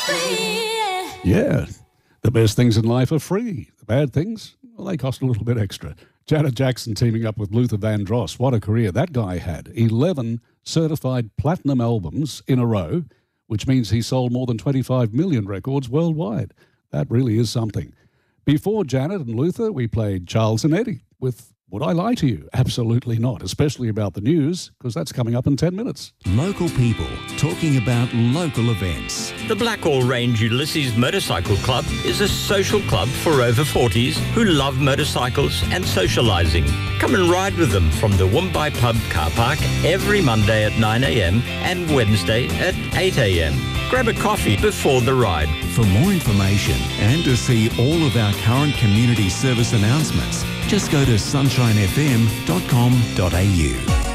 Yeah, the best things in life are free. The bad things, well, they cost a little bit extra. Janet Jackson teaming up with Luther Vandross. What a career that guy had. 11 certified platinum albums in a row, which means he sold more than 25 million records worldwide. That really is something. Before Janet and Luther, we played Charles and Eddie with Would I Lie to You? Absolutely not, especially about the news, because that's coming up in 10 minutes. Local people talking about local events. The Blackall Range Ulysses Motorcycle Club is a social club for over 40s who love motorcycles and socialising. Come and ride with them from the Woombye Pub car park every Monday at 9 a.m. and Wednesday at 8 a.m. Grab a coffee before the ride. For more information and to see all of our current community service announcements, just go to sunshinefm.com.au.